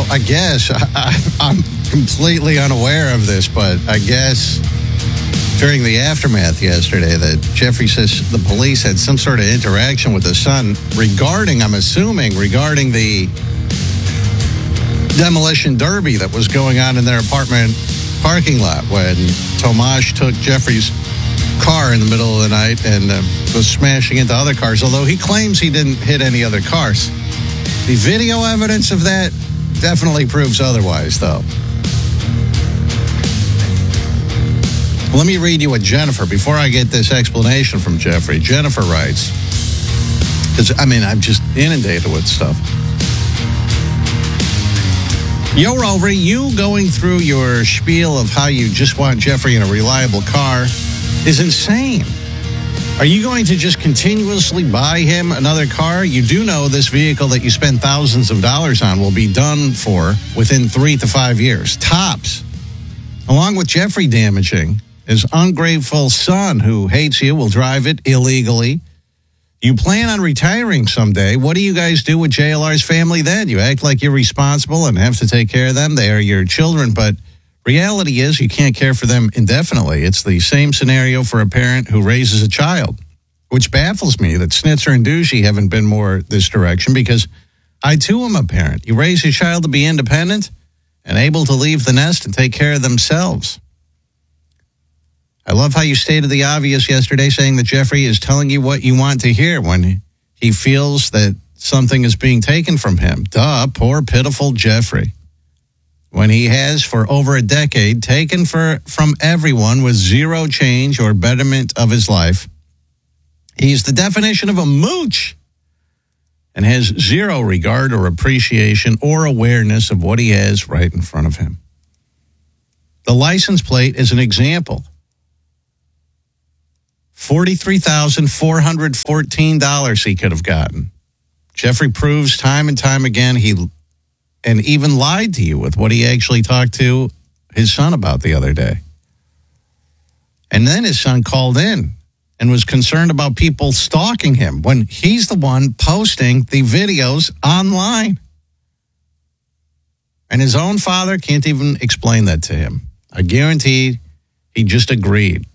Well, I guess I'm completely unaware of this, but I guess during the aftermath yesterday that Jeffrey says the police had some sort of interaction with the son regarding the demolition derby that was going on in their apartment parking lot when Tomasz took Jeffrey's car in the middle of the night and was smashing into other cars, although he claims he didn't hit any other cars. The video evidence of that definitely proves otherwise, though. Let me read you what Jennifer, before I get this explanation from Jeffrey. Jennifer writes, because, I'm just inundated with stuff. Yo, Rover, you going through your spiel of how you just want Jeffrey in a reliable car is insane. Are you going to just continuously buy him another car? You do know this vehicle that you spend thousands of dollars on will be done for within 3 to 5 years, tops. Along with Jeffrey damaging his ungrateful son who hates you, will drive it illegally. You plan on retiring someday. What do you guys do with JLR's family then? You act like you're responsible and have to take care of them. They are your children, but reality is you can't care for them indefinitely. It's the same scenario for a parent who raises a child, which baffles me that Snitzer and Douchey haven't been more this direction, because I, too, am a parent. You raise your child to be independent and able to leave the nest and take care of themselves. I love how you stated the obvious yesterday, saying that Jeffrey is telling you what you want to hear when he feels that something is being taken from him. Duh, poor, pitiful Jeffrey. When he has, for over a decade, taken from everyone with zero change or betterment of his life. He's the definition of a mooch and has zero regard or appreciation or awareness of what he has right in front of him. The license plate is an example. $43,414 he could have gotten. Jeffrey proves time and time again and even lied to you with what he actually talked to his son about the other day. And then his son called in and was concerned about people stalking him when he's the one posting the videos online. And his own father can't even explain that to him. I guarantee he just agreed.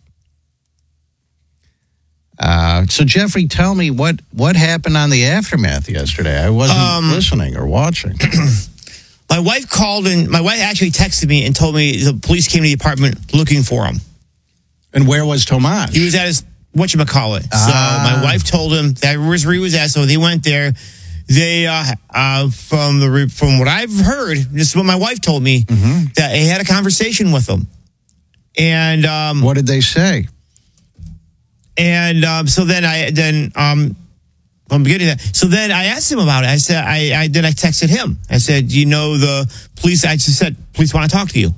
So, Jeffrey, tell me what happened on the aftermath yesterday. I wasn't listening or watching. My wife called and my wife actually texted me and told me the police came to the apartment looking for him. And where was Tomasz? He was at his whatchamacallit. So my wife told him that was where he was at. So they went there. They, from what I've heard, this is what my wife told me, that they had a conversation with him. And what did they say? And so then I'm getting that. So then I asked him about it. I said, I texted him. I said, the police, I just said, police want to talk to you.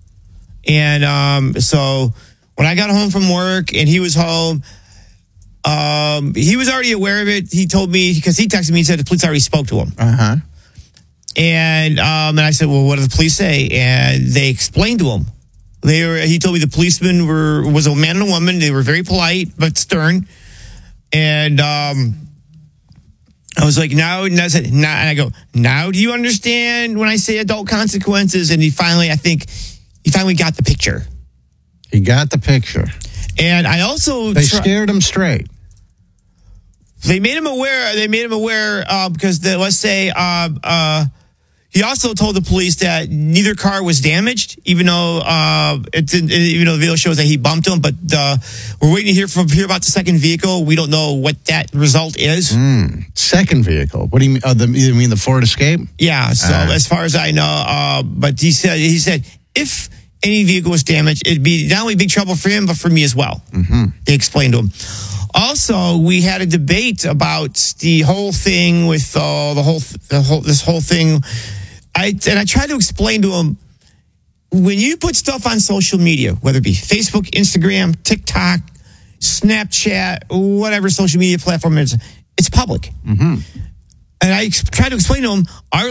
And so when I got home from work and he was home, he was already aware of it. He told me, because he texted me, he said the police already spoke to him. And I said, well, what did the police say? And they explained to him. He told me the policeman was a man and a woman. They were very polite but stern. And I was like, now do you understand when I say adult consequences? And he finally got the picture. He got the picture. And I also scared him straight. They made him aware. Because let's say he also told the police that neither car was damaged, even though the video shows that he bumped him. But we're waiting to hear about the second vehicle. We don't know what that result is. Second vehicle? What do you mean? You mean the Ford Escape? Yeah. So as far as I know, but he said if any vehicle was damaged, it'd be not only big trouble for him but for me as well. They explained to him. Also, we had a debate about the whole thing with this whole thing. I tried to explain to him, when you put stuff on social media, whether it be Facebook, Instagram, TikTok, Snapchat, whatever social media platform it is, it's public. And I tried to explain to him, our